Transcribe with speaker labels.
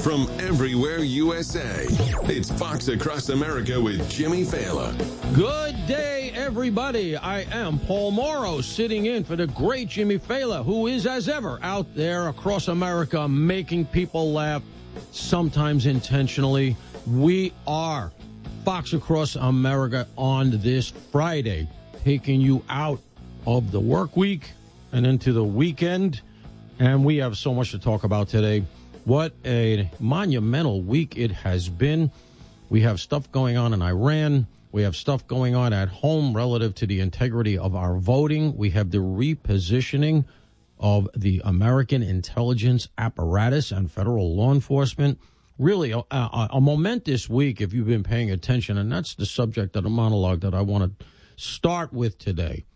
Speaker 1: from everywhere USA. It's Fox Across America with Jimmy Fallon.
Speaker 2: Good day, everybody. I am Paul Morrow, sitting in for the great Jimmy Fallon, who is, as ever, out there across America making people laugh, sometimes intentionally. We are Fox Across America on this Friday, taking you out of the work week and into the weekend. And we have so much to talk about today. What a monumental week it has been. We have stuff going on in Iran. We have stuff going on at home relative to the integrity of our voting. We have the repositioning of the American intelligence apparatus and federal law enforcement. Really a momentous week if you've been paying attention, and that's the subject of the monologue that I want to start with today.